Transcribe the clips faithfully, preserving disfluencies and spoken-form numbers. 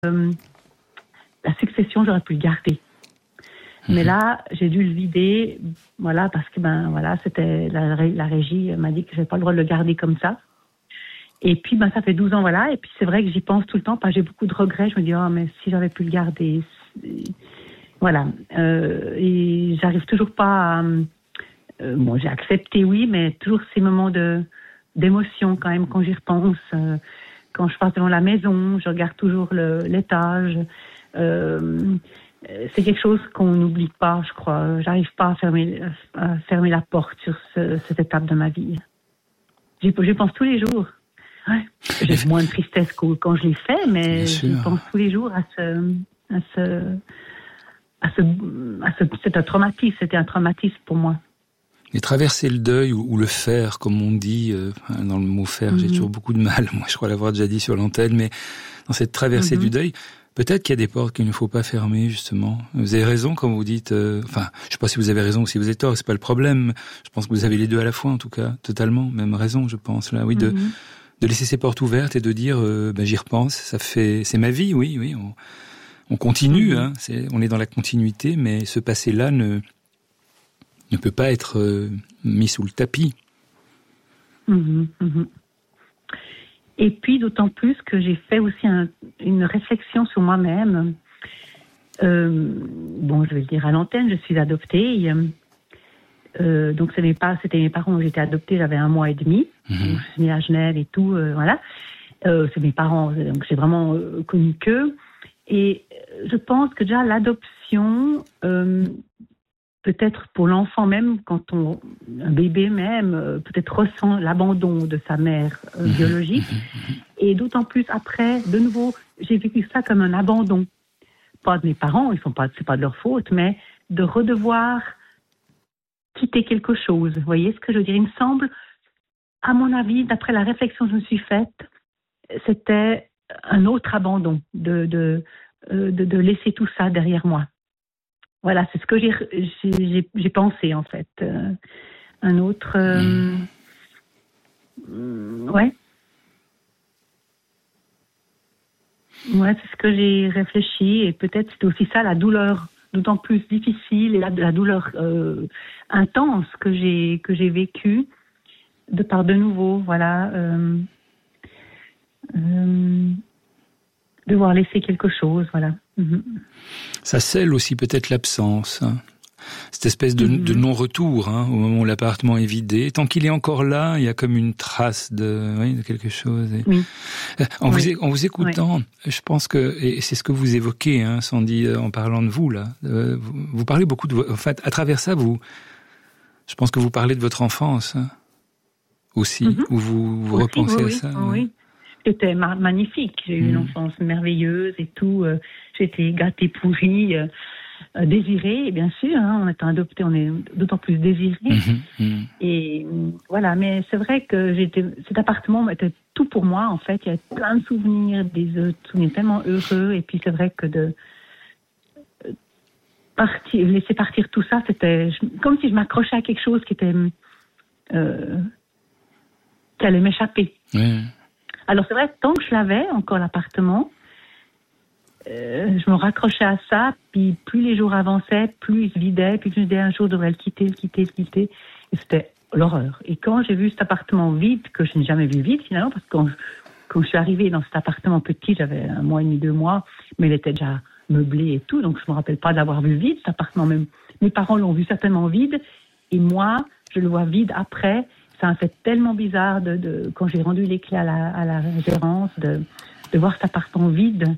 euh, la succession, j'aurais pu le garder. Mmh. Mais là, j'ai dû le vider, voilà, parce que ben voilà, c'était la, la régie m'a dit que j'avais pas le droit de le garder comme ça. Et puis ben ça fait douze ans, voilà, et puis c'est vrai que j'y pense tout le temps, parce que j'ai beaucoup de regrets. Je me dis oh mais si j'avais pu le garder, voilà. Euh, et j'arrive toujours pas à, euh, bon, j'ai accepté, oui, mais toujours ces moments de d'émotion quand même quand j'y repense. Euh, quand je passe devant la maison, je regarde toujours le, l'étage. Euh, c'est quelque chose qu'on n'oublie pas, je crois. J'arrive pas à fermer, à fermer la porte sur ce, cette étape de ma vie. J'y, j'y pense tous les jours. Ouais. J'ai moins de tristesse que quand je l'ai fait, mais j'y pense tous les jours à ce, à ce, à ce, à ce, c'est un traumatisme. C'était un traumatisme pour moi. Et traverser le deuil ou, ou le faire, comme on dit, euh, dans le mot faire, mm-hmm. j'ai toujours beaucoup de mal, moi je crois l'avoir déjà dit sur l'antenne, mais dans cette traversée mm-hmm. du deuil, peut-être qu'il y a des portes qu'il ne faut pas fermer, justement. Vous avez raison quand vous dites, euh, enfin, je ne sais pas si vous avez raison ou si vous avez tort, c'est pas le problème. Je pense que vous avez les deux à la fois, en tout cas, totalement, même raison, je pense, là, oui, de, mm-hmm. de laisser ces portes ouvertes et de dire, euh, ben, j'y repense, ça fait, c'est ma vie, oui, oui, on, on continue, mm-hmm. hein, c'est, on est dans la continuité, mais ce passé-là ne, ne peut pas être euh, mis sous le tapis. Mmh, mmh. Et puis, d'autant plus que j'ai fait aussi un, une réflexion sur moi-même. Euh, bon, je vais le dire à l'antenne, je suis adoptée. Euh, donc, ce n'est pas, c'était mes parents où j'étais adoptée, j'avais un mois et demi. Mmh. Donc, je suis née à Genève et tout, euh, voilà. Euh, c'est mes parents, donc j'ai vraiment euh, connu qu'eux. Et je pense que déjà, l'adoption... Euh, peut-être pour l'enfant même, quand on, un bébé même, euh, peut-être ressent l'abandon de sa mère euh, biologique. Et d'autant plus après, de nouveau, j'ai vécu ça comme un abandon. Pas de mes parents, ils sont pas, c'est pas de leur faute, mais de redevoir quitter quelque chose. Vous voyez ce que je veux dire? Il me semble, à mon avis, d'après la réflexion que je me suis faite, c'était un autre abandon, de, de, euh, de, de laisser tout ça derrière moi. Voilà, c'est ce que j'ai, j'ai, j'ai, j'ai pensé, en fait. Euh, un autre... Euh, mmh. Ouais. Ouais, c'est ce que j'ai réfléchi. Et peut-être c'était aussi ça, la douleur d'autant plus difficile et la, la douleur euh, intense que j'ai, que j'ai vécue de par de nouveau, voilà... Euh, euh, devoir laisser quelque chose, voilà. Mm-hmm. Ça scelle aussi peut-être l'absence, hein. Cette espèce de, mm-hmm. de non-retour, hein, au moment où l'appartement est vidé. Tant qu'il est encore là, il y a comme une trace de, oui, de quelque chose. Et... Oui. En, oui. vous, en vous écoutant, oui. je pense que, et c'est ce que vous évoquez, hein, Sandy, en parlant de vous, là, euh, vous, vous parlez beaucoup de... En fait, à travers ça, vous, je pense que vous parlez de votre enfance, hein, aussi, mm-hmm. où vous, vous aussi, repensez oui, à oui, ça. Oh, ouais. oui. C'était ma- magnifique. J'ai eu mmh. une enfance merveilleuse et tout. Euh, j'ai été gâtée, pourrie, euh, euh, désirée. Et bien sûr, hein, en étant adoptée, on est d'autant plus désiré. Mmh. Mmh. Et euh, voilà. Mais c'est vrai que j'étais, cet appartement était tout pour moi. En fait, il y avait plein de souvenirs, des euh, souvenirs tellement heureux. Et puis c'est vrai que de euh, partir, laisser partir tout ça, c'était je, comme si je m'accrochais à quelque chose qui était euh, qui allait m'échapper. Mmh. Alors c'est vrai, tant que je l'avais, encore l'appartement, euh, je me raccrochais à ça, puis plus les jours avançaient, plus il se vidait, puis je me disais un jour je devrais le quitter, le quitter, le quitter. Et c'était l'horreur. Et quand j'ai vu cet appartement vide, que je n'ai jamais vu vide finalement, parce que quand je, quand je suis arrivée dans cet appartement petit, j'avais un mois et demi, deux mois, mais il était déjà meublé et tout, donc je ne me rappelle pas d'avoir vu vide cet appartement. Même mes parents l'ont vu certainement vide, et moi, je le vois vide après. Ça m'a fait tellement bizarre de, de quand j'ai rendu les clés à la, à la gérance de, de voir cet appartement vide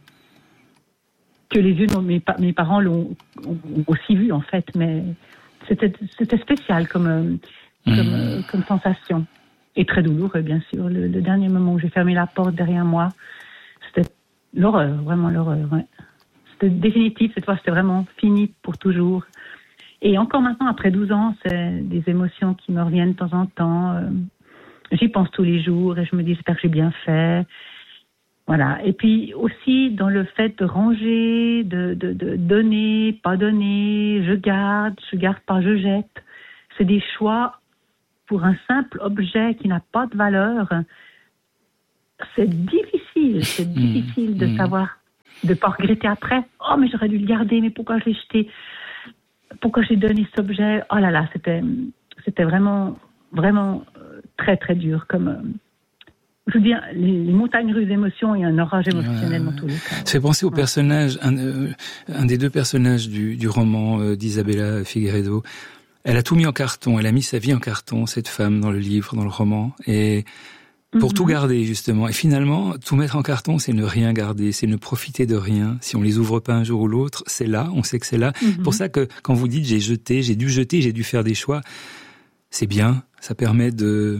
que les yeux de mes, mes parents l'ont ont aussi vu en fait, mais c'était, c'était spécial comme, mmh. comme, comme sensation et très douloureux bien sûr. Le, le dernier moment où j'ai fermé la porte derrière moi, c'était l'horreur, vraiment l'horreur. Ouais. C'était définitif, cette fois c'était vraiment fini pour toujours. Et encore maintenant, après douze ans, c'est des émotions qui me reviennent de temps en temps. Euh, j'y pense tous les jours et je me dis, j'espère que j'ai bien fait. Voilà. Et puis aussi, dans le fait de ranger, de, de, de donner, pas donner, je garde, je garde pas, je jette. C'est des choix pour un simple objet qui n'a pas de valeur. C'est difficile, c'est difficile de savoir de ne pas regretter après. Oh, mais j'aurais dû le garder, mais pourquoi je l'ai jeté? Pourquoi j'ai donné cet objet? Oh là là, c'était, c'était vraiment, vraiment très, très dur. Comme, euh, je veux dire, les, les montagnes russes d'émotions et un orage émotionnel ouais, dans tous les cas. Ça fait penser au ouais. personnage, un, euh, un des deux personnages du, du roman euh, d'Isabella Figueiredo. Elle a tout mis en carton, elle a mis sa vie en carton, cette femme, dans le livre, dans le roman, et pour mm-hmm. tout garder, justement. Et finalement, tout mettre en carton, c'est ne rien garder, c'est ne profiter de rien. Si on les ouvre pas un jour ou l'autre, c'est là, on sait que c'est là. Mm-hmm. C'est pour ça que, quand vous dites j'ai jeté, j'ai dû jeter, j'ai dû faire des choix, c'est bien, ça permet de,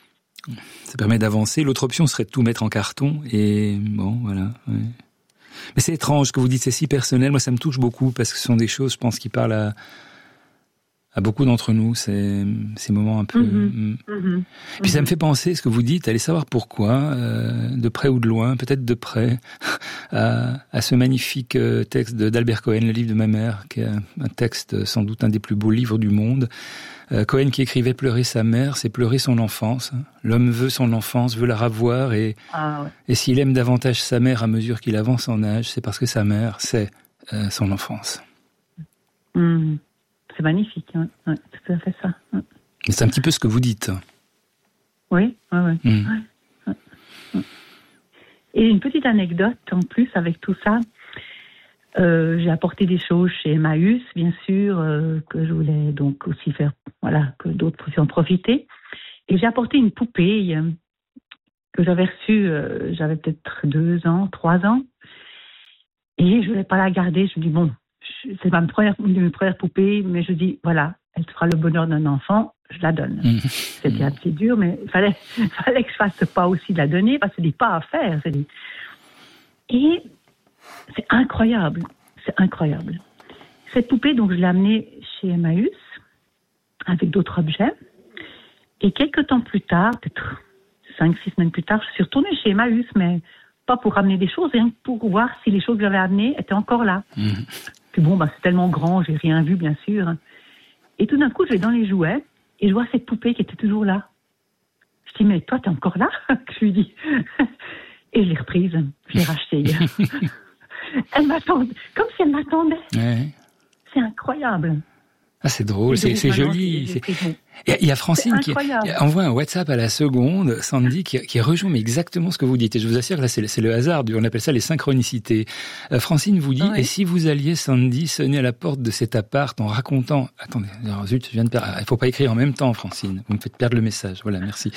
ça permet d'avancer. L'autre option serait de tout mettre en carton, et bon, voilà, ouais. Mais c'est étrange que vous dites, c'est si personnel, moi ça me touche beaucoup, parce que ce sont des choses, je pense, qui parlent à, à beaucoup d'entre nous, ces, ces moments un peu... Mmh, mmh, Puis mmh. ça me fait penser, ce que vous dites, allez savoir pourquoi, euh, de près ou de loin, peut-être de près, à, à ce magnifique texte de, d'Albert Cohen, Le livre de ma mère, qui est un texte, sans doute un des plus beaux livres du monde. Euh, Cohen qui écrivait « Pleurer sa mère, c'est pleurer son enfance. L'homme veut son enfance, veut la ravoir, et, ah, ouais. et s'il aime davantage sa mère à mesure qu'il avance en âge, c'est parce que sa mère, c'est euh, son enfance. Mmh. » C'est magnifique, hein. Ouais, c'est tout à fait ça. Ouais. C'est un petit peu ce que vous dites. Oui, oui, oui. Mmh. Ouais, ouais, ouais. Et une petite anecdote en plus avec tout ça. Euh, j'ai apporté des choses chez Emmaüs, bien sûr, euh, que je voulais donc aussi faire, voilà, que d'autres puissent en profiter. Et j'ai apporté une poupée euh, que j'avais reçue, euh, j'avais peut-être deux ans, trois ans. Et je voulais pas la garder. Je me dis, bon, c'est ma première, une de mes premières poupées, mais je dis, voilà, elle fera le bonheur d'un enfant, je la donne. Mmh. C'était un petit dur, mais il fallait, fallait que je fasse pas aussi de la donner, parce que c'est des pas à faire. C'est des... Et c'est incroyable, c'est incroyable. Cette poupée, donc, je l'ai amenée chez Emmaüs, avec d'autres objets, et quelques temps plus tard, peut-être cinq, six semaines plus tard, je suis retournée chez Emmaüs, mais pas pour ramener des choses, rien que pour voir si les choses que j'avais amenées étaient encore là. Mmh. Puis bon, bah, c'est tellement grand, j'ai rien vu, bien sûr. Et tout d'un coup, je vais dans les jouets et je vois cette poupée qui était toujours là. Je dis, mais toi, t'es encore là? Je lui dis. Et je l'ai reprise, je l'ai rachetée hier. Elle m'attendait, comme si elle m'attendait. Ouais. C'est incroyable. Ah, c'est drôle, c'est, c'est joli. C'est... Il y a Francine qui envoie un WhatsApp à la seconde, Sandy, qui, qui rejoint mais exactement ce que vous dites. Et je vous assure que là, c'est le, c'est le hasard, on appelle ça les synchronicités. Euh, Francine vous dit, ouais. Et si vous alliez, Sandy, sonner à la porte de cet appart en racontant... Attendez, alors, zut, je viens de perdre... Il faut pas écrire en même temps, Francine. Vous me faites perdre le message. Voilà, merci.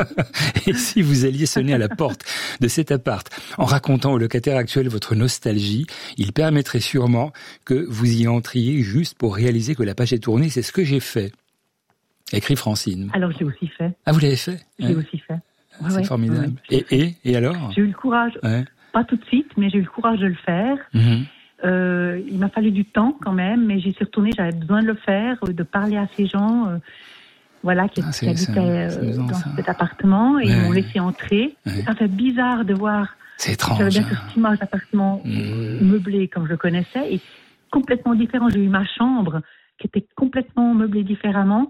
Et si vous alliez sonner à la porte de cet appart en racontant au locataire actuel votre nostalgie, il permettrait sûrement que vous y entriez juste pour réaliser que la page est tournée. C'est ce que j'ai fait. Écrit Francine. Alors, j'ai aussi fait. Ah, vous l'avez fait? J'ai ouais. aussi fait. Ouais, c'est ouais, formidable. Ouais. Et, et, et alors? J'ai eu le courage, ouais. pas tout de suite, mais j'ai eu le courage de le faire. Mm-hmm. Euh, il m'a fallu du temps quand même, mais j'y suis retournée, j'avais besoin de le faire, de parler à ces gens euh, voilà, qui, ah, qui habitaient euh, dans ça. Cet appartement, et ouais. ils m'ont laissé entrer. Ouais. Ça fait bizarre de voir... C'est étrange. J'avais bien hein. cette image d'appartement mm. meublé comme je le connaissais, et complètement différent. J'ai eu ma chambre qui était complètement meublée différemment.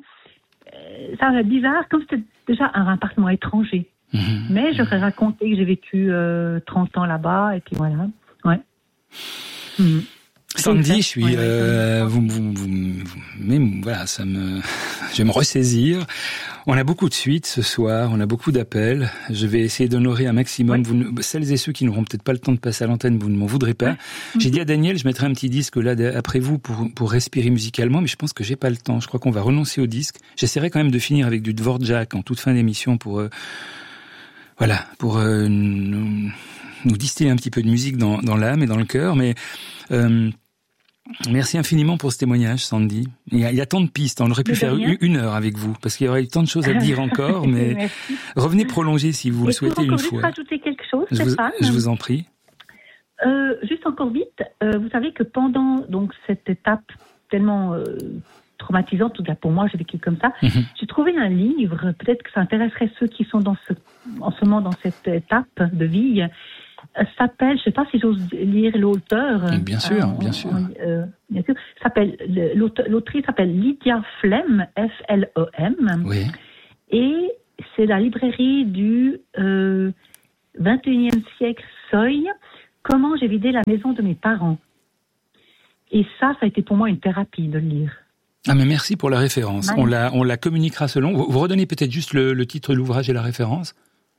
Ça va être bizarre, comme c'était déjà un appartement étranger. Mmh, Mais j'aurais mmh. raconté que j'ai vécu euh, trente ans là-bas, et puis voilà. Ouais. Mmh. Sandy, je suis, ouais, euh, ouais. vous, vous, vous, vous, mais voilà, ça me, je vais me ressaisir. On a beaucoup de suites ce soir, on a beaucoup d'appels. Je vais essayer d'honorer un maximum. Ouais. Vous, celles et ceux qui n'auront peut-être pas le temps de passer à l'antenne, vous ne m'en voudrez pas. Ouais. J'ai dit à Daniel, je mettrai un petit disque là après vous pour, pour respirer musicalement, mais je pense que j'ai pas le temps. Je crois qu'on va renoncer au disque. J'essaierai quand même de finir avec du Dvorak en toute fin d'émission pour, euh, voilà, pour euh, nous, nous distiller un petit peu de musique dans, dans l'âme et dans le cœur, mais euh, merci infiniment pour ce témoignage, Sandy. Il y a, il y a tant de pistes. On aurait pu faire une, une heure avec vous, parce qu'il y aurait eu tant de choses à dire encore, mais merci. Revenez prolonger si vous Et le souhaitez une fois. Je voudrais rajouter quelque chose, je vous, je vous en prie. Euh, juste encore vite, euh, vous savez que pendant donc cette étape tellement euh, traumatisante, en tout cas pour moi, j'ai vécu comme ça, mm-hmm. j'ai trouvé un livre, peut-être que ça intéresserait ceux qui sont dans ce, en ce moment dans cette étape de vie. S'appelle, je ne sais pas si j'ose lire l'auteur. Bien sûr, euh, bien sûr. Euh, bien sûr. S'appelle, l'autrice s'appelle Lydia Flem, F L E M. Oui. Et c'est la librairie du euh, vingt et unième siècle Seuil, Comment j'ai vidé la maison de mes parents. Et ça, ça a été pour moi une thérapie de le lire. Ah mais merci pour la référence. On la, on la communiquera selon. Vous, vous redonnez peut-être juste le, le titre de l'ouvrage et la référence.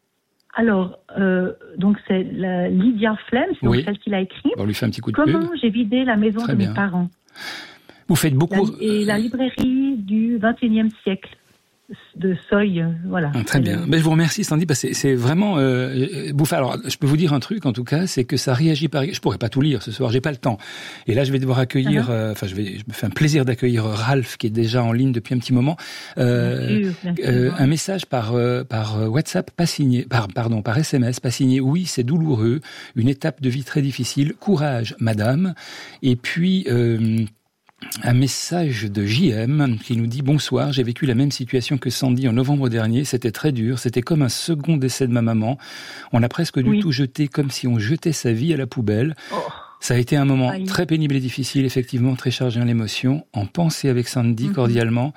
Alors, euh, donc c'est la, Lydia Flem, c'est oui. celle qui l'a écrit. On lui fait un petit coup de Comment pub. j'ai vidé la maison Très de bien. mes parents. Vous faites beaucoup. La, et la librairie du vingt et unième siècle de Seuil, voilà. Ah, très bien. Le... Ben, je vous remercie, Sandy. Ben, c'est, c'est vraiment euh, bouffé. Alors, je peux vous dire un truc, en tout cas, c'est que ça réagit par. Je pourrais pas tout lire ce soir, j'ai pas le temps. Et là, je vais devoir accueillir. Enfin, uh-huh. euh, je vais. Je me fais un plaisir d'accueillir Ralph, qui est déjà en ligne depuis un petit moment. Euh, bien sûr, bien sûr, euh, ouais. Un message par euh, par WhatsApp, pas signé. Par pardon, par S M S, pas signé. Oui, c'est douloureux, une étape de vie très difficile. Courage, madame. Et puis. Euh, Un message de J M qui nous dit « Bonsoir, j'ai vécu la même situation que Sandy en novembre dernier. C'était très dur, c'était comme un second décès de ma maman. On a presque dû oui. tout jeter comme si on jetait sa vie à la poubelle. Oh. Ça a été un moment Aïe. très pénible et difficile, effectivement, très chargé en émotions. En pensée avec Sandy, mm-hmm. cordialement.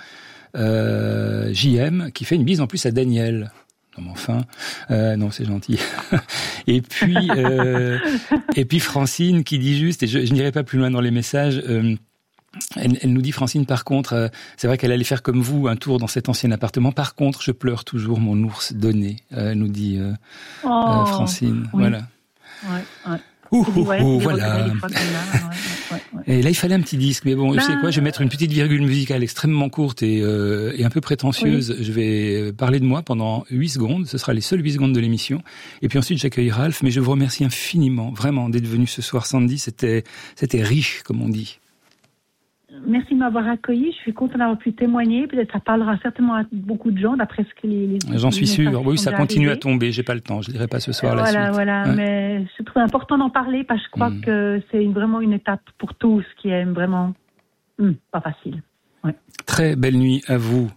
Euh, J M qui fait une bise en plus à Daniel. » Non, mais enfin, euh, non, c'est gentil. et puis, euh, et puis Francine qui dit juste, et je, je n'irai pas plus loin dans les messages... Euh, Elle, elle nous dit, Francine, par contre, euh, c'est vrai qu'elle allait faire comme vous un tour dans cet ancien appartement. Par contre, je pleure toujours mon ours donné, euh, nous dit euh, oh, euh, Francine. Oui. Voilà. Ouais, ouais. Ouh, ouh, ouais, ouh, voilà. Ouais, ouais, ouais. Et là, il fallait un petit disque, mais bon, bah, je sais quoi, je vais mettre une petite virgule musicale extrêmement courte et, euh, et un peu prétentieuse. Oui. Je vais parler de moi pendant huit secondes. Ce sera les seules huit secondes de l'émission. Et puis ensuite, j'accueille Ralph. Mais je vous remercie infiniment, vraiment, d'être venu ce soir, Sandy. C'était, c'était riche, comme on dit. Merci de m'avoir accueilli. Je suis contente d'avoir pu témoigner. Peut-être ça parlera certainement à beaucoup de gens, d'après ce que les. les J'en suis sûr. Oui, ça continue arriver. à tomber. J'ai pas le temps. Je dirai pas ce soir voilà, la suite. Voilà, voilà. Ouais. Mais je trouve important d'en parler parce que je crois mmh. que c'est une, vraiment une étape pour tous qui est vraiment mmh, pas facile. Ouais. Très belle nuit à vous.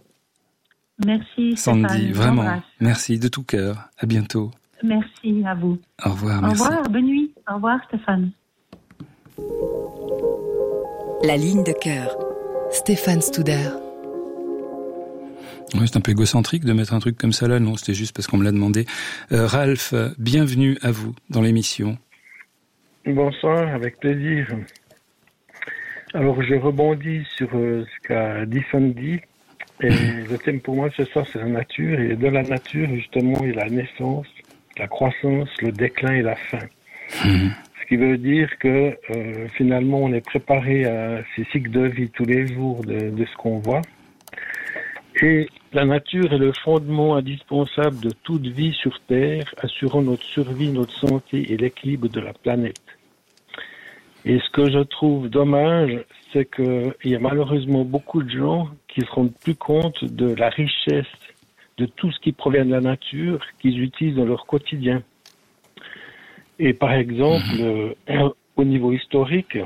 Merci, Sandy. Stéphane. Vraiment. Merci de tout cœur. À bientôt. Merci à vous. Au revoir. Au merci. revoir. Bonne nuit. Au revoir, Stéphane. La ligne de cœur. Stéphane Studer. Oui, c'est un peu égocentrique de mettre un truc comme ça là. Non, c'était juste parce qu'on me l'a demandé. Euh, Ralph, bienvenue à vous dans l'émission. Bonsoir, avec plaisir. Alors, je rebondis sur euh, ce qu'a dit Sandy. Et le thème pour moi ce soir, c'est la nature. Et dans la nature, justement, il y a la naissance, la croissance, le déclin et la fin. Mmh. Ce qui veut dire que euh, finalement on est préparé à ces cycles de vie tous les jours de, de ce qu'on voit. Et la nature est le fondement indispensable de toute vie sur Terre, assurant notre survie, notre santé et l'équilibre de la planète. Et ce que je trouve dommage, c'est qu'il y a malheureusement beaucoup de gens qui ne se rendent plus compte de la richesse de tout ce qui provient de la nature qu'ils utilisent dans leur quotidien. Et par exemple, euh, au niveau historique,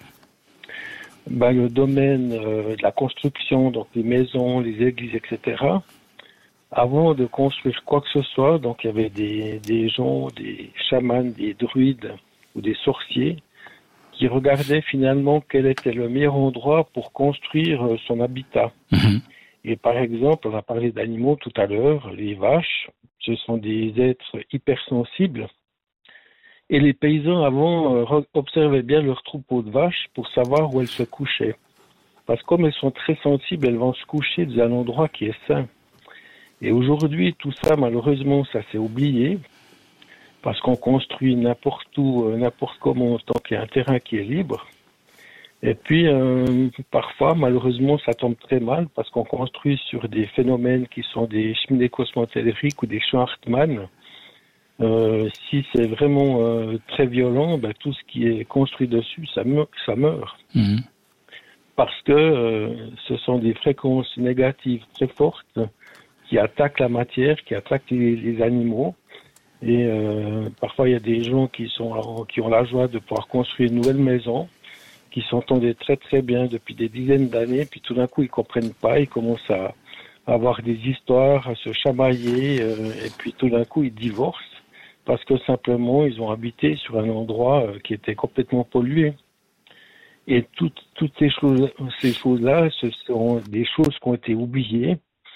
bah, le domaine euh, de la construction, donc les maisons, les églises, et cetera, avant de construire quoi que ce soit, donc il y avait des, des gens, des chamans, des druides ou des sorciers qui regardaient finalement quel était le meilleur endroit pour construire euh, son habitat. Mmh. Et par exemple, on a parlé d'animaux tout à l'heure, les vaches, ce sont des êtres hypersensibles. Et les paysans avant euh, observaient bien leurs troupeaux de vaches pour savoir où elles se couchaient. Parce que comme elles sont très sensibles, elles vont se coucher dans un endroit qui est sain. Et aujourd'hui, tout ça, malheureusement, ça s'est oublié. Parce qu'on construit n'importe où, euh, n'importe comment, tant qu'il y a un terrain qui est libre. Et puis, euh, parfois, malheureusement, ça tombe très mal parce qu'on construit sur des phénomènes qui sont des cheminées cosmotelluriques ou des champs Hartmann. Euh, si c'est vraiment euh, très violent, ben, tout ce qui est construit dessus, ça, me, ça meurt. Mmh. Parce que euh, ce sont des fréquences négatives très fortes qui attaquent la matière, qui attaquent les, les animaux. Et euh, parfois, il y a des gens qui, sont, qui ont la joie de pouvoir construire une nouvelle maison, qui s'entendaient très très bien depuis des dizaines d'années, puis tout d'un coup, ils comprennent pas, ils commencent à avoir des histoires, à se chamailler, euh, et puis tout d'un coup, ils divorcent. Parce que simplement, ils ont habité sur un endroit euh, qui était complètement pollué. Et toutes, toutes ces choses, ces choses-là, ce sont des choses qui ont été oubliées.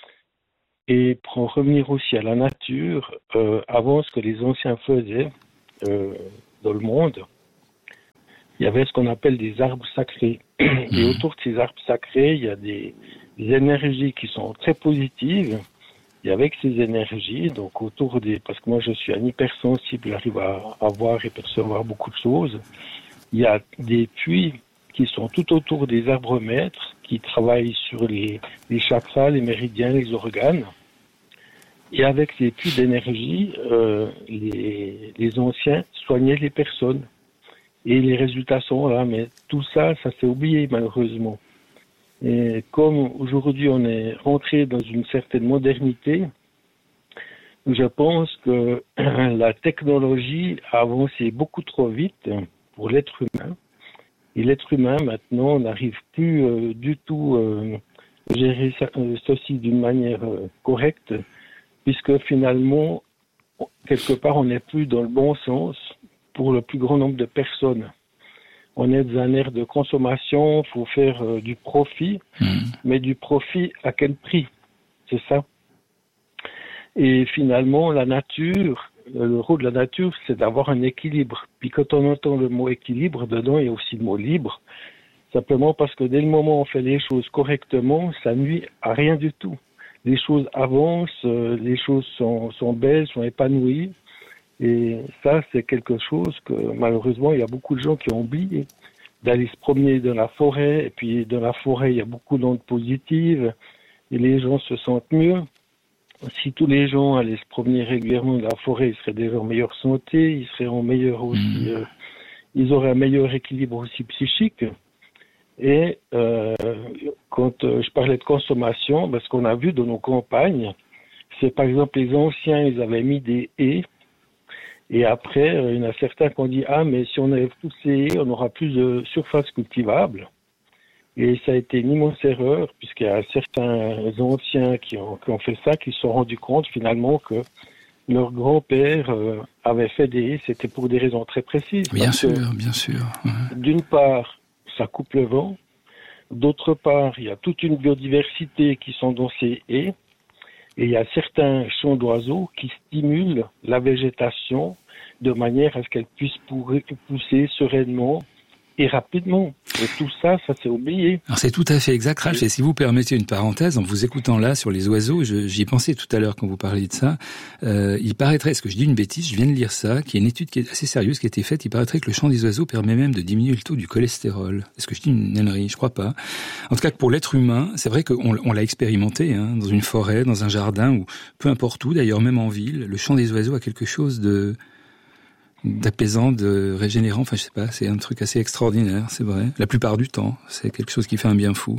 Et pour revenir aussi à la nature, euh, avant ce que les anciens faisaient, euh, dans le monde, il y avait ce qu'on appelle des arbres sacrés. Et autour de ces arbres sacrés, il y a des, des énergies qui sont très positives. Et avec ces énergies, donc autour des... Parce que moi, je suis un hypersensible, j'arrive à, à voir et percevoir beaucoup de choses. Il y a des puits qui sont tout autour des arbres maîtres, qui travaillent sur les, les chakras, les méridiens, les organes. Et avec ces puits d'énergie, euh, les, les anciens soignaient les personnes. Et les résultats sont là, mais tout ça, ça s'est oublié malheureusement. Et comme aujourd'hui on est rentré dans une certaine modernité, je pense que la technologie a avancé beaucoup trop vite pour l'être humain. Et l'être humain maintenant n'arrive plus euh, du tout euh, à gérer ça, euh, ceci d'une manière euh, correcte, puisque finalement, quelque part, on n'est plus dans le bon sens pour le plus grand nombre de personnes. On est dans un ère de consommation, il faut faire euh, du profit, mmh. mais du profit à quel prix? C'est ça. Et finalement, la nature, le rôle de la nature, c'est d'avoir un équilibre. Puis quand on entend le mot équilibre, dedans, il y a aussi le mot libre. Simplement parce que dès le moment où on fait les choses correctement, ça nuit à rien du tout. Les choses avancent, euh, les choses sont, sont belles, sont épanouies. Et ça, c'est quelque chose que malheureusement, il y a beaucoup de gens qui ont oublié d'aller se promener dans la forêt. Et puis dans la forêt, il y a beaucoup d'ondes positives et les gens se sentent mieux. Si tous les gens allaient se promener régulièrement dans la forêt, ils seraient déjà en meilleure santé, ils seraient en meilleur aussi, euh, ils auraient un meilleur équilibre aussi psychique. Et euh, quand euh, je parlais de consommation, ben, ce qu'on a vu dans nos campagnes, c'est par exemple les anciens, ils avaient mis des haies. Et après, il y en a certains qui ont dit « Ah, mais si on enlève tous ces haies, on aura plus de surface cultivable. » Et ça a été une immense erreur, puisqu'il y a certains anciens qui ont, qui ont fait ça, qui se sont rendus compte finalement que leur grand-père euh, avait fait des haies, c'était pour des raisons très précises. Bien sûr, que, bien sûr. Ouais. D'une part, ça coupe le vent. D'autre part, il y a toute une biodiversité qui sont dans ces haies. Et il y a certains chants d'oiseaux qui stimulent la végétation de manière à ce qu'elle puisse pousser sereinement et rapidement. Et tout ça, ça s'est oublié. Alors c'est tout à fait exact, Ralph. Et si vous permettez une parenthèse, en vous écoutant là sur les oiseaux, je, j'y pensais tout à l'heure quand vous parliez de ça, euh, il paraîtrait, est-ce que je dis une bêtise, je viens de lire ça, qu'il y a une étude qui est assez sérieuse qui a été faite, il paraîtrait que le chant des oiseaux permet même de diminuer le taux du cholestérol. Est-ce que je dis une nennerie? Je crois pas. En tout cas, pour l'être humain, c'est vrai qu'on on l'a expérimenté, hein, dans une forêt, dans un jardin, ou peu importe où, d'ailleurs même en ville, le chant des oiseaux a quelque chose de... d'apaisant, de régénérant, enfin je sais pas, c'est un truc assez extraordinaire, c'est vrai. La plupart du temps, c'est quelque chose qui fait un bien fou.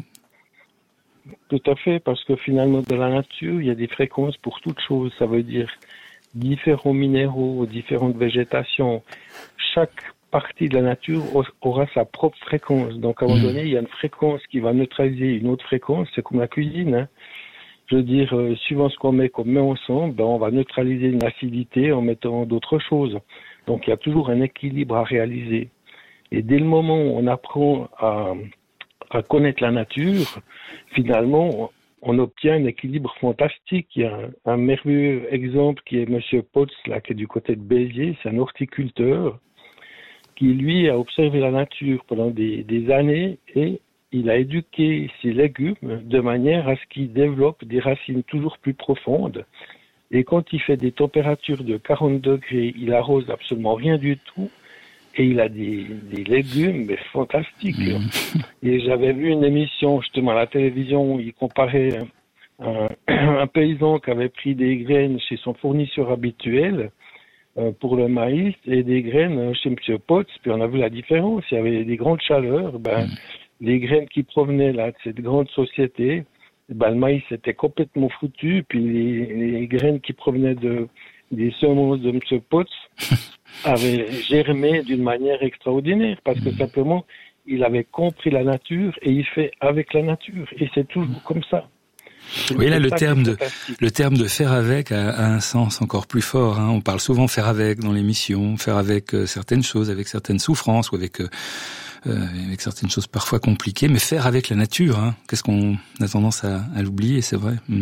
Tout à fait, parce que finalement dans la nature, il y a des fréquences pour toutes choses, ça veut dire différents minéraux, différentes végétations. Chaque partie de la nature aura sa propre fréquence, donc à un moment donné, il y a une fréquence qui va neutraliser une autre fréquence, c'est comme la cuisine, hein. Je veux dire, euh, suivant ce qu'on met, qu'on met ensemble, ben, on va neutraliser une acidité en mettant d'autres choses. Donc, il y a toujours un équilibre à réaliser. Et dès le moment où on apprend à, à connaître la nature, finalement, on, on obtient un équilibre fantastique. Il y a un, un merveilleux exemple qui est Monsieur Potts, là, qui est du côté de Béziers. C'est un horticulteur qui, lui, a observé la nature pendant des, des années et il a éduqué ses légumes de manière à ce qu'ils développent des racines toujours plus profondes. Et quand il fait des températures de quarante degrés, il arrose absolument rien du tout. Et il a des, des légumes mais fantastiques. Mmh. Et j'avais vu une émission justement à la télévision où il comparait un, un paysan qui avait pris des graines chez son fournisseur habituel euh, pour le maïs et des graines chez M. Potts. Puis on a vu la différence. Il y avait des grandes chaleurs. Ben, mmh. Les graines qui provenaient là de cette grande société, ben, le maïs était complètement foutu, puis les, les graines qui provenaient de, des semences de M. Potts avaient germé d'une manière extraordinaire, parce que simplement, il avait compris la nature et il fait avec la nature. Et c'est toujours comme ça. Oui, là, le terme de, le terme de faire avec a, a un sens encore plus fort, hein. On parle souvent faire avec dans l'émission, faire avec euh, certaines choses, avec certaines souffrances ou avec, euh, euh, avec certaines choses parfois compliquées, mais faire avec la nature, hein. Qu'est-ce qu'on a tendance à, à l'oublier, c'est vrai. Mm.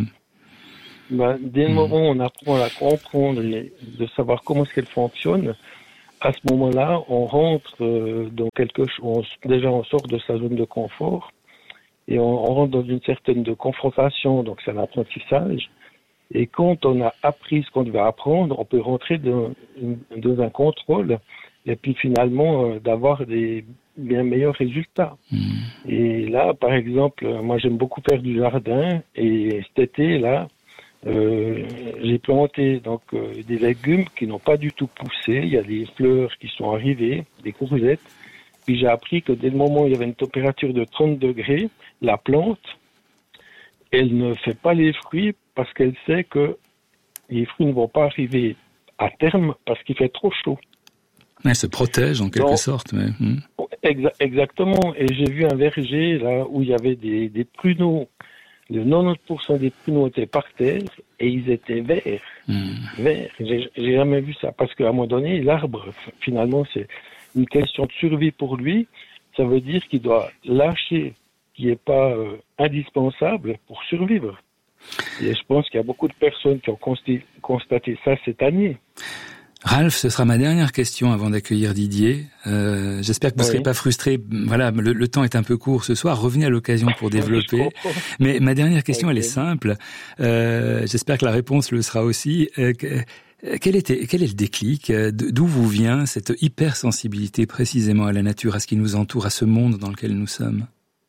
Ben, dès le mm. moment où on apprend à la comprendre et de savoir comment est-ce qu'elle fonctionne, à ce moment-là, on rentre euh, dans quelque chose, déjà on sort de sa zone de confort et on, on rentre dans une certaine de confrontation, donc c'est un apprentissage. Et quand on a appris ce qu'on devait apprendre, on peut rentrer dans, dans un contrôle et puis finalement euh, d'avoir des bien meilleurs résultats. Mmh. Et là, par exemple, moi j'aime beaucoup faire du jardin et cet été, là, euh, j'ai planté donc euh, des légumes qui n'ont pas du tout poussé. Il y a des fleurs qui sont arrivées, des courgettes. Puis j'ai appris que dès le moment où il y avait une température de trente degrés, la plante, elle ne fait pas les fruits parce qu'elle sait que les fruits ne vont pas arriver à terme parce qu'il fait trop chaud. Elle se protège en quelque Donc, sorte. Mais... Hmm. Exa- exactement. Et j'ai vu un verger là où il y avait des, des pruneaux. Le quatre-vingt-dix pour cent des pruneaux étaient par terre et ils étaient verts. Hmm. Verts. J'ai, j'ai jamais vu ça parce qu'à un moment donné, l'arbre, finalement, c'est une question de survie pour lui. Ça veut dire qu'il doit lâcher ce qui n'est pas euh, indispensable pour survivre. Et je pense qu'il y a beaucoup de personnes qui ont constaté, constaté ça cette année. Ralph, ce sera ma dernière question avant d'accueillir Didier. Euh, j'espère que vous ne oui. serez pas frustré. Voilà, le, le temps est un peu court ce soir. Revenez à l'occasion pour développer. Mais ma dernière question, okay. elle est simple. Euh, j'espère que la réponse le sera aussi. Euh, quel, était, quel est le déclic ? D'où vous vient cette hypersensibilité précisément à la nature, à ce qui nous entoure, à ce monde dans lequel nous sommes ?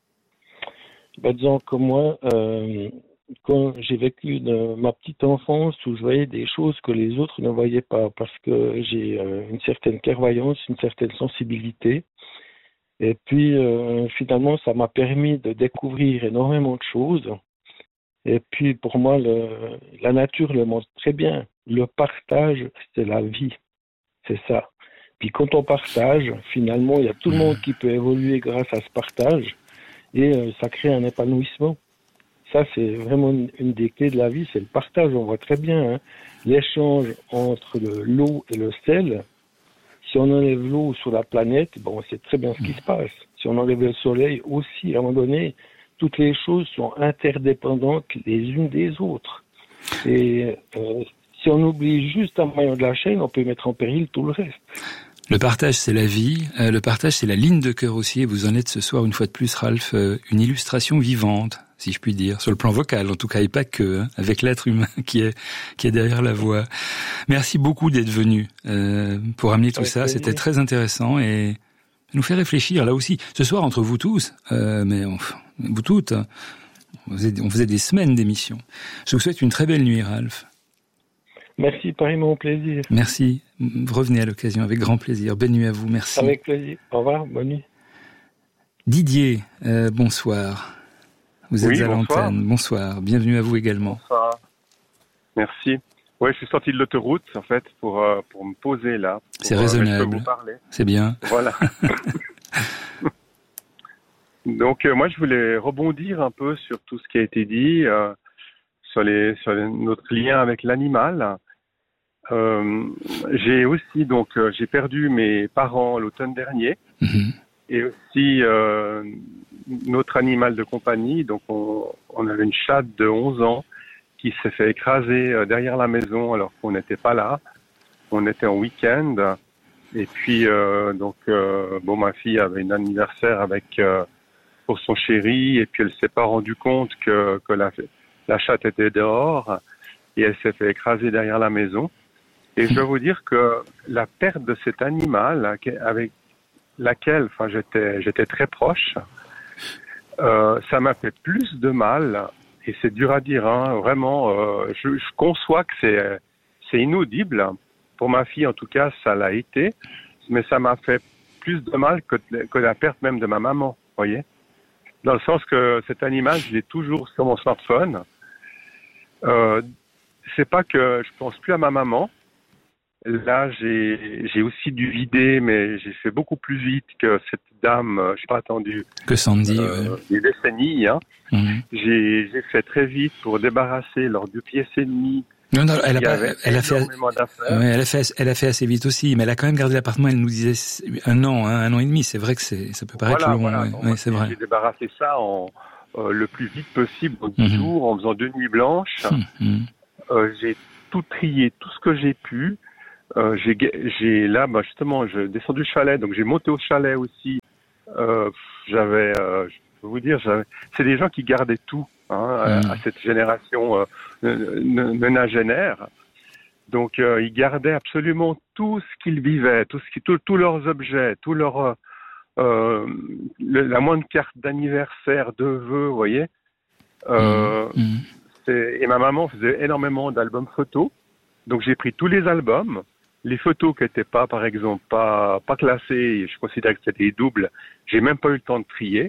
Ben, disons que moi... Euh... Quand j'ai vécu de ma petite enfance où je voyais des choses que les autres ne voyaient pas parce que j'ai euh, une certaine clairvoyance, une certaine sensibilité. Et puis euh, finalement, ça m'a permis de découvrir énormément de choses. Et puis pour moi, le, la nature le montre très bien. Le partage, c'est la vie. C'est ça. Puis quand on partage, finalement, il y a tout le monde qui peut évoluer grâce à ce partage et euh, ça crée un épanouissement. Ça, c'est vraiment une, une des clés de la vie, c'est le partage. On voit très bien hein, l'échange entre le, l'eau et le sel. Si on enlève l'eau sur la planète, bon, on sait très bien ce qui se passe. Si on enlève le soleil aussi, à un moment donné, toutes les choses sont interdépendantes les unes des autres. Et euh, si on oublie juste un maillon de la chaîne, on peut mettre en péril tout le reste. Le partage, c'est la vie. Euh, le partage, c'est la ligne de cœur aussi. Et vous en êtes ce soir, une fois de plus, Ralph, euh, une illustration vivante, si je puis dire, sur le plan vocal, en tout cas, et pas que, hein, avec l'être humain qui est qui est derrière la voix. Merci beaucoup d'être venu euh, pour amener tout ça. C'était très intéressant et nous fait réfléchir là aussi. Ce soir, entre vous tous, euh, mais enfin, vous toutes, on faisait, on faisait des semaines d'émissions. Je vous souhaite une très belle nuit, Ralph. Merci, pareillement au plaisir. Merci. Revenez à l'occasion avec grand plaisir. Bonne nuit à vous. Merci. Avec plaisir. Au revoir. Bonne nuit. Didier, euh, bonsoir. Vous êtes oui, à bonsoir. L'antenne. Bonsoir. Bienvenue à vous également. Bonsoir. Merci. Ouais, je suis sorti de l'autoroute, en fait, pour, euh, pour me poser là. Pour, C'est raisonnable. Euh, je peux vous parler. C'est bien. Voilà. Donc, euh, moi, je voulais rebondir un peu sur tout ce qui a été dit, euh, sur, les, sur les, notre lien avec l'animal. Euh, j'ai aussi donc euh, j'ai perdu mes parents l'automne dernier mmh. et aussi euh, notre animal de compagnie. Donc on, on avait une chatte de onze ans qui s'est fait écraser euh, derrière la maison alors qu'on n'était pas là. On était en week-end et puis euh, donc euh, bon ma fille avait un anniversaire avec euh, pour son chéri et puis elle s'est pas rendue compte que que la la chatte était dehors et elle s'est fait écraser derrière la maison. Et je dois vous dire que la perte de cet animal avec laquelle, enfin, j'étais, j'étais très proche, euh, ça m'a fait plus de mal. Et c'est dur à dire, hein, vraiment. Euh, je, je conçois que c'est, c'est inaudible. Pour ma fille, en tout cas, ça l'a été. Mais ça m'a fait plus de mal que, que la perte même de ma maman, voyez. Dans le sens que cet animal, je l'ai toujours sur mon smartphone. Euh, c'est pas que je pense plus à ma maman. Là, j'ai, j'ai aussi dû vider, mais j'ai fait beaucoup plus vite que cette dame. Je n'ai pas attendu que Sandy, euh, ouais. des décennies. Hein. Mmh. J'ai, j'ai fait très vite pour débarrasser leurs deux pièces et demie. Non, non, elle a pas, elle a fait, ouais, elle a fait, elle a fait assez vite aussi, mais elle a quand même gardé l'appartement. Elle nous disait un an, hein, un an et demi. C'est vrai que c'est, ça peut paraître voilà, long, voilà. ouais, Donc, ouais, c'est vrai. J'ai débarrassé ça en euh, le plus vite possible, en dix mmh. jours, en faisant deux nuits blanches. Mmh. Euh, j'ai tout trié, tout ce que j'ai pu. Euh, j'ai, j'ai là, bah, justement, je descends du chalet, donc j'ai monté au chalet aussi. Euh, j'avais, euh, je peux vous dire, j'avais, c'est des gens qui gardaient tout hein, à, Mmh. à cette génération euh, nonagénaire. Donc euh, ils gardaient absolument tout ce qu'ils vivaient, tout ce qui, tous tout leurs objets, tout leur euh, le, la moindre carte d'anniversaire, de vœux, vous voyez. Euh, Mmh. c'est, et ma maman faisait énormément d'albums photos, donc j'ai pris tous les albums. Les photos qui n'étaient pas, par exemple, pas, pas classées, je considère que c'était des doubles, j'ai même pas eu le temps de trier.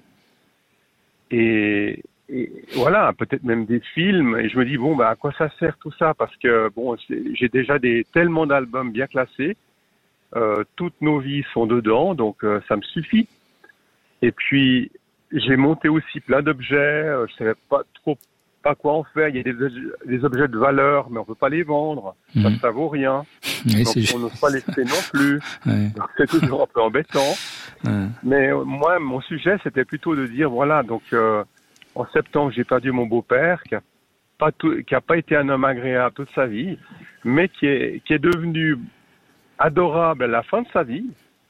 Et, et voilà, peut-être même des films. Et je me dis, bon, bah, à quoi ça sert tout ça? Parce que, bon, j'ai déjà des, tellement d'albums bien classés. Euh, toutes nos vies sont dedans, donc euh, ça me suffit. Et puis, j'ai monté aussi plein d'objets. Euh, je savais pas trop pas quoi en faire. Il y a des, des objets de valeur, mais on peut pas les vendre. Mmh. Ça, ça vaut rien. Oui, donc, on n'ose pas les laisser non plus. Ouais. Donc, c'est toujours un peu embêtant. Ouais. Mais euh, moi, mon sujet, c'était plutôt de dire, voilà, donc euh, en septembre, j'ai perdu mon beau-père, qui a pas tout, qui a pas été un homme agréable toute sa vie, mais qui est qui est devenu adorable à la fin de sa vie.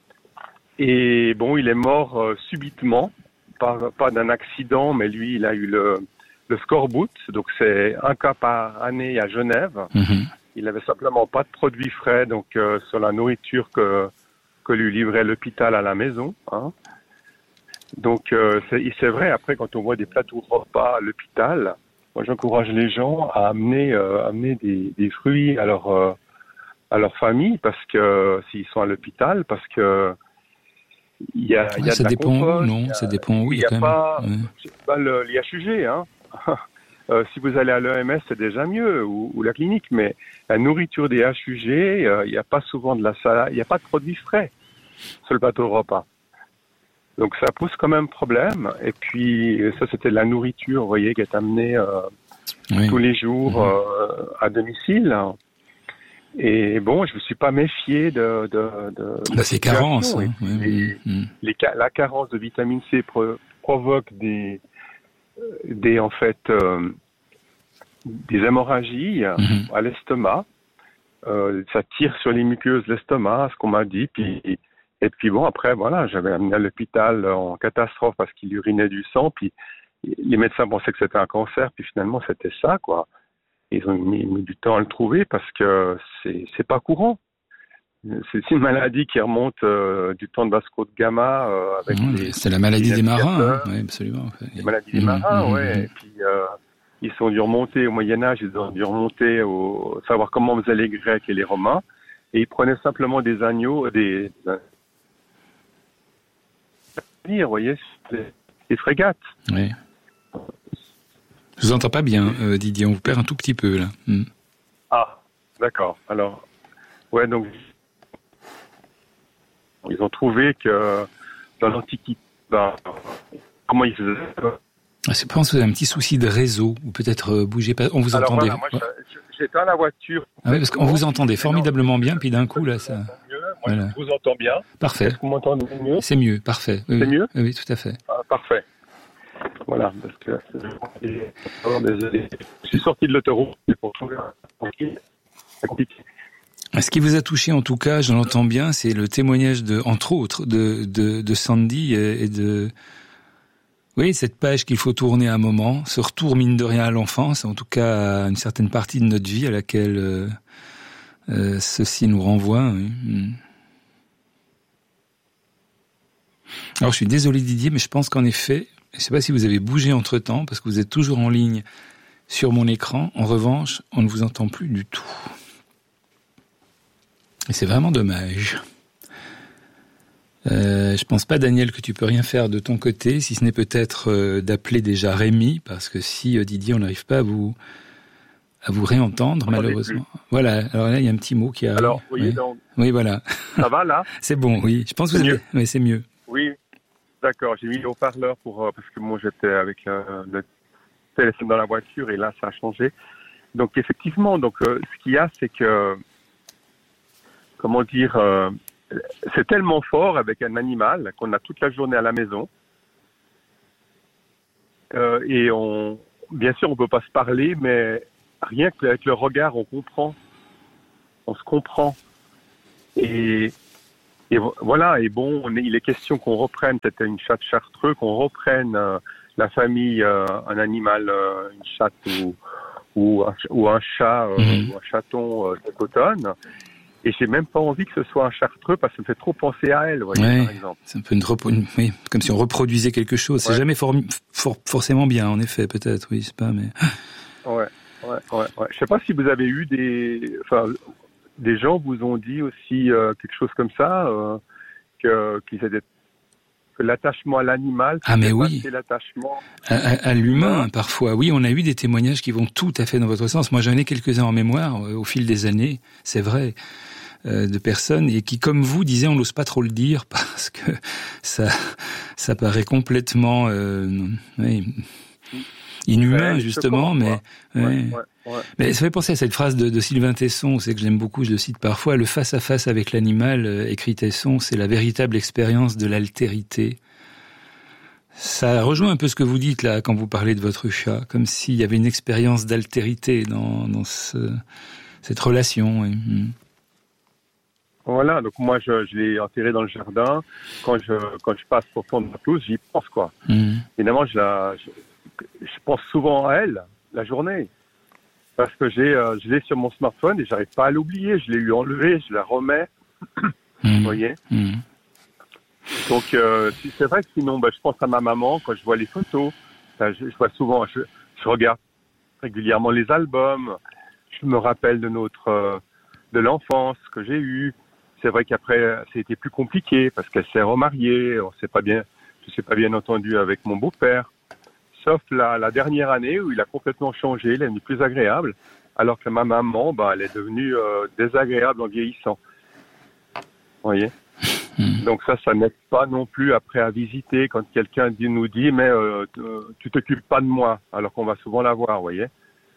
Et bon, il est mort euh, subitement, pas pas d'un accident, mais lui, il a eu le le scorbut, donc c'est un cas par année à Genève. Mmh. Il avait simplement pas de produits frais, donc euh, sur la nourriture que que lui livrait l'hôpital à la maison. Hein. Donc euh, c'est, c'est vrai, après quand on voit des plateaux de repas à l'hôpital, moi j'encourage les gens à amener euh, amener des, des fruits à leur euh, à leur famille, parce que s'ils sont à l'hôpital, parce que il y a, ouais, il y a ça de la dépend compote, où, non, il y a, ça dépend où, il y a, il y a pas, même... ouais. c'est pas le, l'I H U G, hein. Euh, si vous allez à l'E M S, c'est déjà mieux, ou, ou la clinique, mais la nourriture des H U G, il euh, n'y a pas souvent de la salade, il n'y a pas de produits frais sur le plateau de repas. Donc ça pose quand même problème. Et puis ça, c'était de la nourriture, vous voyez, qui est amenée euh, oui. tous les jours mmh. euh, à domicile. Et bon, je me suis pas méfié de de, de, de ces carences. Hein. Oui, les, mmh. les, la carence de vitamine C pro, provoque des des en fait euh, des hémorragies mmh. à l'estomac. Euh, ça tire sur les muqueuses de l'estomac, ce qu'on m'a dit. Puis et puis bon, après voilà, j'avais amené à l'hôpital en catastrophe parce qu'il urinait du sang. Puis les médecins pensaient que c'était un cancer. Puis finalement, c'était ça, quoi. Ils ont mis, mis du temps à le trouver parce que c'est c'est pas courant. C'est une maladie qui remonte euh, du temps de Vasco de Gama. Euh, avec mmh, les, c'est la maladie des marins, hein. Oui, absolument. En fait. La maladie des mmh, marins, mmh, ouais. Mmh. Et puis euh, ils sont dû remonter au Moyen Âge, ils ont dû remonter au savoir comment faisaient les Grecs et les Romains, et ils prenaient simplement des agneaux, des, des vous voyez, des, des frégates. Oui. Je vous entends pas bien, euh, Didier. On vous perd un tout petit peu là. Mmh. Ah, d'accord. Alors, ouais, donc. Ils ont trouvé que dans l'Antiquité, ben, comment ils faisaient? Je pense que vous avez un petit souci de réseau, ou peut-être euh, bougez pas. On vous Alors entendait. Voilà, moi, j'étais à la voiture. Ah oui, parce qu'on vous entendait formidablement bien, puis d'un coup là, ça. Mieux. Moi, voilà. Je vous entends bien. Parfait. Est-ce que vous m'entendez mieux? C'est mieux, parfait. Oui, c'est oui. mieux? Oui, tout à fait. Ah, parfait. Voilà, parce que oh, désolé. Je suis sorti de l'autoroute pour trouver un tranquille. C'est compliqué. Ce qui vous a touché, en tout cas, je l'entends bien, c'est le témoignage de, entre autres, de, de, de Sandy et de, oui, cette page qu'il faut tourner à un moment, ce retour mine de rien à l'enfance, en tout cas à une certaine partie de notre vie à laquelle euh, euh, ceci nous renvoie. Oui. Alors, je suis désolé Didier, mais je pense qu'en effet, je ne sais pas si vous avez bougé entre-temps, parce que vous êtes toujours en ligne sur mon écran. En revanche, on ne vous entend plus du tout. Et c'est vraiment dommage. Euh, je pense pas, Daniel, que tu peux rien faire de ton côté, si ce n'est peut-être euh, d'appeler déjà Rémi, parce que si euh, Didier, on n'arrive pas à vous à vous réentendre, malheureusement. Plus. Voilà. Alors là, il y a un petit mot qui arrive. Alors, oui, oui. donc. Oui, voilà. Ça va là? C'est bon, oui. Je pense que c'est vous mieux. avez... Oui, c'est mieux. Oui. D'accord. J'ai mis le haut-parleur pour euh, parce que moi j'étais avec euh, le téléphone dans la voiture et là ça a changé. Donc effectivement, donc euh, ce qu'il y a, c'est que comment dire, euh, c'est tellement fort avec un animal qu'on a toute la journée à la maison. Euh, et on, bien sûr, on peut pas se parler, mais rien qu'avec le regard, on comprend. On se comprend. Et, et voilà, et bon, on est, il est question qu'on reprenne, peut-être une chatte chartreux, qu'on reprenne euh, la famille, euh, un animal, euh, une chatte ou, ou, un, ou un chat, euh, mmh. ou un chaton euh, cet automne. Et j'ai même pas envie que ce soit un chartreux parce que ça me fait trop penser à elle, vous voyez, ouais, par exemple. C'est un peu une, une oui, comme si on reproduisait quelque chose. Ouais. C'est jamais for, for, forcément bien, en effet, peut-être, oui, c'est pas, mais. Ouais, ouais, ouais, ouais. Je sais pas si vous avez eu des, enfin, des gens vous ont dit aussi euh, quelque chose comme ça, euh, que qu'ils étaient que l'attachement à l'animal, ah mais oui, l'attachement à, à, à l'humain parfois. Oui, on a eu des témoignages qui vont tout à fait dans votre sens. Moi, j'en ai quelques-uns en mémoire au fil des années, c'est vrai, euh, de personnes et qui, comme vous, disaient, on n'ose pas trop le dire parce que ça, ça paraît complètement, euh, oui, inhumain ouais, justement, mais. Ouais. Ouais, ouais. Ouais. Mais ça fait penser à cette phrase de, de Sylvain Tesson, c'est que je l'aime beaucoup, je le cite parfois, le face-à-face avec l'animal, euh, écrit Tesson, c'est la véritable expérience de l'altérité. Ça rejoint un peu ce que vous dites là, quand vous parlez de votre chat, comme s'il y avait une expérience d'altérité dans, dans ce, cette relation. Ouais. Mmh. Voilà, donc moi je, je l'ai enterré dans le jardin, quand je, quand je passe au fond de la pelouse, j'y pense quoi. Mmh. Évidemment, je, la, je, je pense souvent à elle, la journée. Parce que j'ai, euh, je l'ai sur mon smartphone et j'arrive pas à l'oublier. Je l'ai eu enlevé, je la remets. Mmh. Vous voyez. Mmh. Donc euh, c'est vrai que sinon, bah, je pense à ma maman quand je vois les photos. Enfin, je, je vois souvent, je, je regarde régulièrement les albums. Je me rappelle de notre, euh, de l'enfance que j'ai eue. C'est vrai qu'après, c'était plus compliqué parce qu'elle s'est remariée. On s'est pas bien, je sais pas bien entendu avec mon beau-père. Sauf la, la dernière année où il a complètement changé, il est devenu plus agréable, alors que ma maman, bah, elle est devenue euh, désagréable en vieillissant. Vous voyez. Mmh. Donc ça, ça n'aide pas non plus après à visiter quand quelqu'un dit, nous dit, mais euh, tu t'occupes pas de moi, alors qu'on va souvent la voir, vous voyez.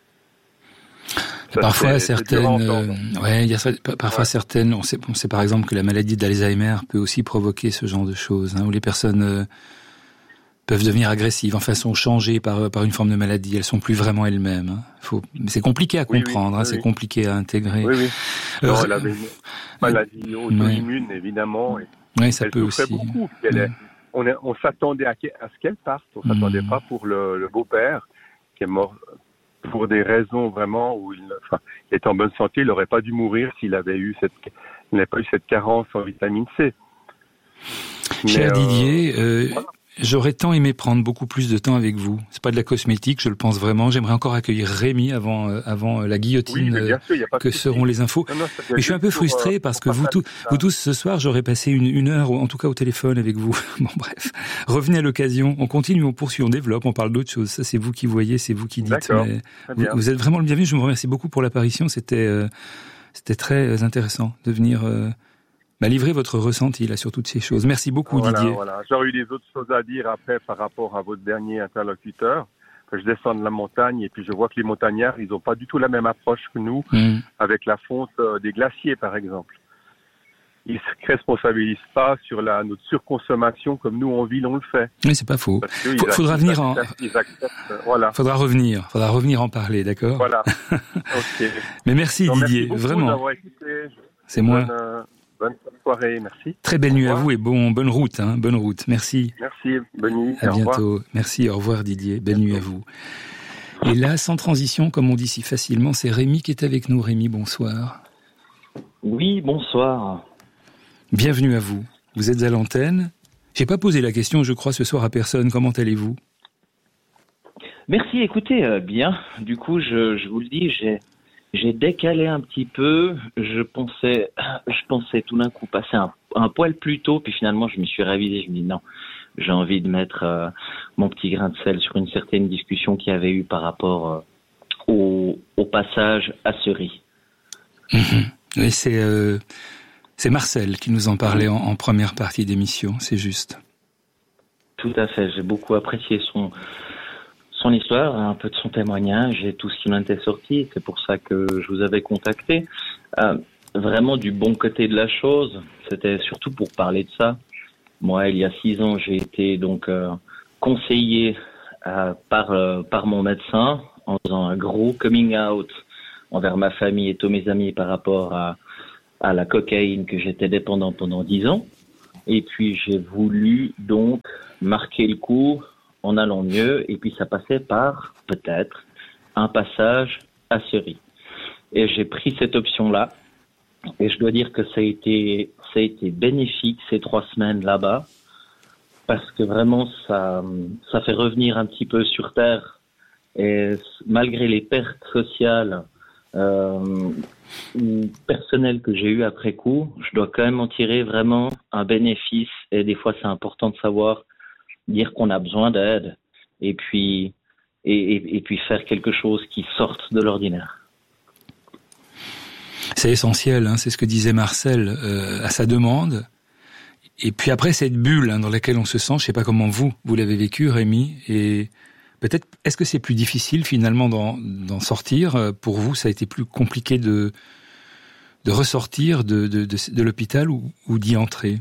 Ça, parfois, c'est, certaines, euh, ouais, il y a parfois ouais. certaines, on sait, on sait par exemple que la maladie d'Alzheimer peut aussi provoquer ce genre de choses, hein, où les personnes euh, peuvent devenir agressives, enfin sont changées par par une forme de maladie, elles sont plus vraiment elles-mêmes. Hein. Faut, c'est compliqué à comprendre, oui, oui, hein, oui, c'est oui. compliqué à intégrer. Oui, oui. Alors, euh, elle avait une maladie auto-immune, oui. évidemment. Et oui, ça elle peut aussi. Beaucoup. Elle est, on, est, on s'attendait à, à ce qu'elle parte, on mmh. s'attendait pas pour le, le beau-père qui est mort pour des raisons vraiment où il, enfin, il est en bonne santé, il n'aurait pas dû mourir s'il avait eu cette, il n'avait pas eu cette carence en vitamine C. Mais, Cher euh, Didier, euh, voilà. J'aurais tant aimé prendre beaucoup plus de temps avec vous. C'est pas de la cosmétique, je le pense vraiment. J'aimerais encore accueillir Rémi avant euh, avant la guillotine oui, sûr, que seront les infos. Non, non, mais je suis un peu frustré euh, parce que vous, tout, vous tous ce soir, j'aurais passé une, une heure, en tout cas au téléphone avec vous. Bon bref, revenez à l'occasion. On continue, on poursuit, on développe, on parle d'autres choses. Ça, c'est vous qui voyez, c'est vous qui dites. Mais vous, vous êtes vraiment le bienvenu. Je vous remercie beaucoup pour l'apparition. C'était euh, c'était très intéressant de venir. Euh, Bah, livrez votre ressenti là sur toutes ces choses. Merci beaucoup voilà, Didier. Voilà. J'aurais eu des autres choses à dire après par rapport à votre dernier interlocuteur. Que je descends de la montagne et puis je vois que les montagnards, ils n'ont pas du tout la même approche que nous mmh. avec la fonte des glaciers par exemple. Ils ne responsabilisent pas sur la notre surconsommation comme nous en ville on le fait. Oui, c'est pas faux. F- faudra acceptent, venir en. Ils acceptent, voilà. Faudra revenir. Faudra revenir en parler, d'accord. Voilà. Okay. Mais merci Donc, Didier, merci vraiment. Écouté. C'est moi. Bonne, euh, bonne soirée, merci. Très belle nuit à vous et bon, bonne route, hein, bonne route. Merci. Merci, bonne nuit. À au bientôt. Revoir. Merci, au revoir Didier. Belle nuit à vous. Et là, sans transition, comme on dit si facilement, c'est Rémi qui est avec nous. Rémi, bonsoir. Oui, bonsoir. Bienvenue à vous. Vous êtes à l'antenne. J'ai pas posé la question, je crois, ce soir à personne. Comment allez-vous ? Merci, écoutez, euh, bien. Du coup, je, je vous le dis, j'ai, j'ai décalé un petit peu. Je pensais, je pensais tout d'un coup passer un, un poil plus tôt, puis finalement, je me suis révisé. Je me dis non, j'ai envie de mettre euh, mon petit grain de sel sur une certaine discussion qu'il y avait eu par rapport euh, au, au passage à Seri. Mmh. Oui, c'est... Euh... C'est Marcel qui nous en parlait en, en première partie d'émission, c'est juste. Tout à fait, j'ai beaucoup apprécié son son histoire, un peu de son témoignage et tout ce qui m'en était sorti. C'est pour ça que je vous avais contacté. Euh, vraiment du bon côté de la chose, c'était surtout pour parler de ça. Moi, il y a six ans, j'ai été donc euh, conseillé euh, par euh, par mon médecin en faisant un gros coming out envers ma famille et tous mes amis par rapport à à la cocaïne que j'étais dépendant pendant dix ans. Et puis j'ai voulu donc marquer le coup en allant mieux. Et puis ça passait par peut-être un passage à Syrie. Et j'ai pris cette option-là. Et je dois dire que ça a été, ça a été bénéfique ces trois semaines là-bas. Parce que vraiment ça, ça fait revenir un petit peu sur terre. Et malgré les pertes sociales euh, personnelles que j'ai eues après coup, je dois quand même en tirer vraiment un bénéfice. Et des fois, c'est important de savoir dire qu'on a besoin d'aide et puis et, et, et puis faire quelque chose qui sorte de l'ordinaire. C'est essentiel, hein, c'est ce que disait Marcel euh, à sa demande. Et puis après cette bulle hein, dans laquelle on se sent, je sais pas comment vous vous l'avez vécu, Rémi, et peut-être est-ce que c'est plus difficile finalement d'en, d'en sortir pour vous? Ça a été plus compliqué de de ressortir de de, de, de l'hôpital ou, ou d'y entrer?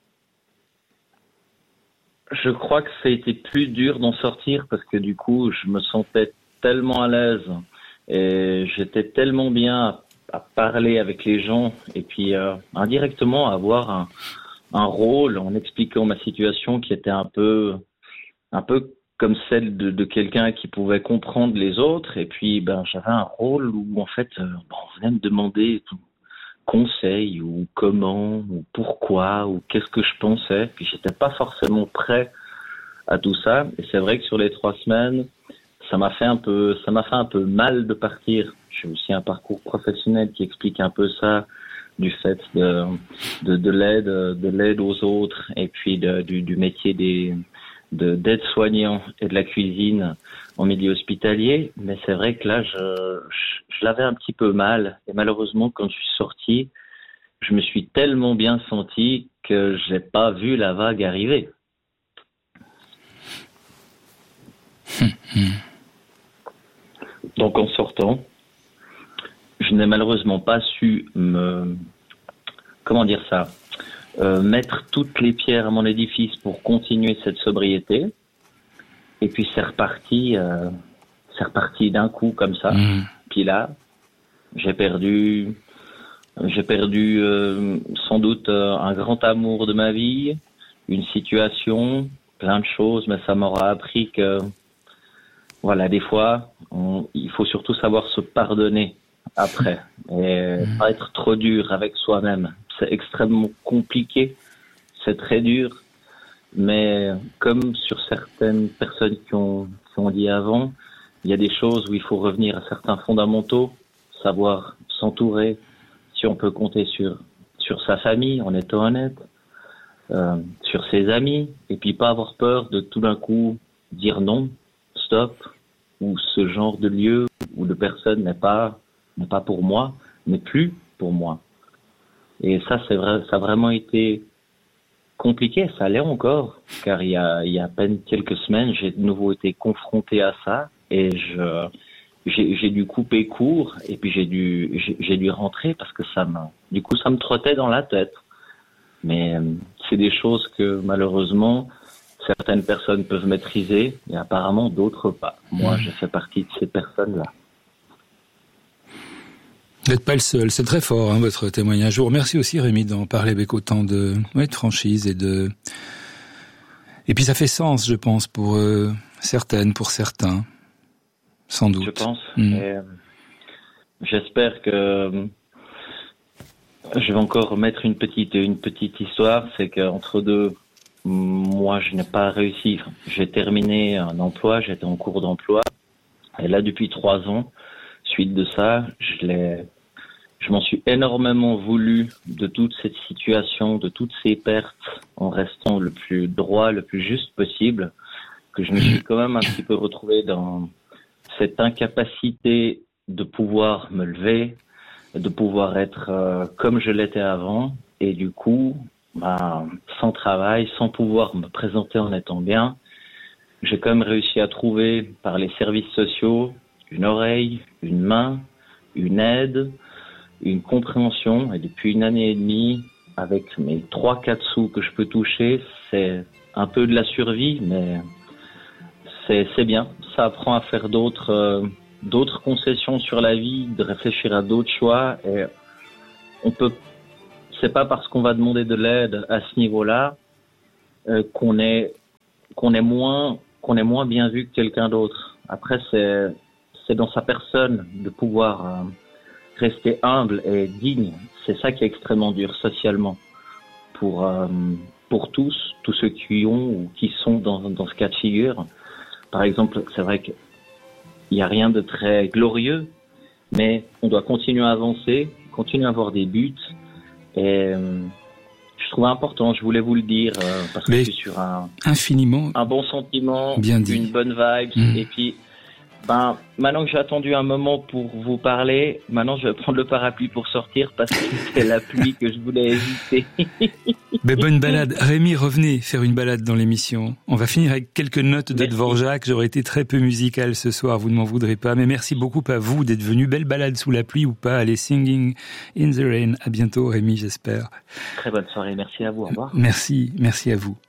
Je crois que ça a été plus dur d'en sortir parce que du coup, je me sentais tellement à l'aise et j'étais tellement bien à, à parler avec les gens et puis euh, indirectement avoir un, un rôle en expliquant ma situation qui était un peu, un peu comme celle de, de quelqu'un qui pouvait comprendre les autres. Et puis, ben, j'avais un rôle où en fait, euh, on venait me demander tout. Conseil ou comment ou pourquoi ou qu'est-ce que je pensais, puis j'étais pas forcément prêt à tout ça. Et c'est vrai que sur les trois semaines, ça m'a fait un peu, ça m'a fait un peu mal de partir. J'ai aussi un parcours professionnel qui explique un peu ça, du fait de de, de l'aide, de l'aide aux autres et puis de, du, du métier des de d'aide-soignant et de la cuisine en milieu hospitalier, mais c'est vrai que là, je, je, je l'avais un petit peu mal. Et malheureusement, quand je suis sorti, je me suis tellement bien senti que j'ai pas vu la vague arriver. Donc en sortant, je n'ai malheureusement pas su me... Comment dire ça euh, mettre toutes les pierres à mon édifice pour continuer cette sobriété. Et puis c'est reparti, euh, c'est reparti d'un coup comme ça. Mmh. Puis là, j'ai perdu, j'ai perdu euh, sans doute euh, un grand amour de ma vie, une situation, plein de choses, mais ça m'aura appris que, voilà, des fois, on, il faut surtout savoir se pardonner après et mmh. pas être trop dur avec soi-même. C'est extrêmement compliqué, c'est très dur. Mais comme sur certaines personnes qui ont, qui ont dit avant, il y a des choses où il faut revenir à certains fondamentaux, savoir s'entourer, si on peut compter sur sur sa famille en étant honnête, euh, sur ses amis, et puis pas avoir peur de tout d'un coup dire non, stop, ou ce genre de lieu ou de personne n'est pas n'est pas pour moi, n'est plus pour moi. Et ça, c'est vrai, ça a vraiment été compliqué, ça l'est encore, car il y a, il y a à peine quelques semaines, j'ai de nouveau été confronté à ça et je, j'ai, j'ai dû couper court et puis j'ai dû, j'ai, j'ai dû rentrer parce que ça me, du coup, ça me trottait dans la tête. Mais c'est des choses que malheureusement certaines personnes peuvent maîtriser et apparemment d'autres pas. Moi, je fais partie de ces personnes-là. Vous n'êtes pas le seul, c'est très fort hein, votre témoignage. Je vous remercie aussi Rémi d'en parler avec autant de, ouais, de franchise et de et puis ça fait sens, je pense, pour euh, certaines, pour certains, sans doute. Je pense. Mmh. Et, euh, j'espère que je vais encore remettre une petite une petite histoire, c'est qu'entre deux, moi je n'ai pas réussi. J'ai terminé un emploi, j'étais en cours d'emploi et là depuis trois ans, suite de ça, je l'ai Je m'en suis énormément voulu de toute cette situation, de toutes ces pertes, en restant le plus droit, le plus juste possible, que je me suis quand même un petit peu retrouvé dans cette incapacité de pouvoir me lever, de pouvoir être euh, comme je l'étais avant, et du coup, bah, sans travail, sans pouvoir me présenter en étant bien, j'ai quand même réussi à trouver par les services sociaux une oreille, une main, une aide, une compréhension, et depuis une année et demie, avec mes trois quatre sous que je peux toucher, c'est un peu de la survie, mais c'est c'est bien. Ça apprend à faire d'autres euh, d'autres concessions sur la vie, de réfléchir à d'autres choix, et on peut c'est pas parce qu'on va demander de l'aide à ce niveau-là euh, qu'on est qu'on est moins qu'on est moins bien vu que quelqu'un d'autre. Après, c'est c'est dans sa personne de pouvoir euh, rester humble et digne. C'est ça qui est extrêmement dur socialement pour euh, pour tous, tous ceux qui ont ou qui sont dans dans ce cas de figure. Par exemple, c'est vrai qu'il y a rien de très glorieux, mais on doit continuer à avancer, continuer à avoir des buts. Et euh, je trouve important, je voulais vous le dire, euh, parce mais que je suis sur un, infiniment un bon sentiment, bien dit. Une bonne vibe. Mmh. Et puis, ben, maintenant que j'ai attendu un moment pour vous parler, maintenant je vais prendre le parapluie pour sortir parce que c'est la pluie que je voulais éviter. Mais bonne balade. Rémi, revenez faire une balade dans l'émission. On va finir avec quelques notes de Dvorak. J'aurais été très peu musical ce soir, vous ne m'en voudrez pas. Mais merci beaucoup à vous d'être venu. Belle balade sous la pluie ou pas. Allez, Singing in the Rain. À bientôt, Rémi, j'espère. Très bonne soirée. Merci à vous. Au revoir. Merci. Merci à vous.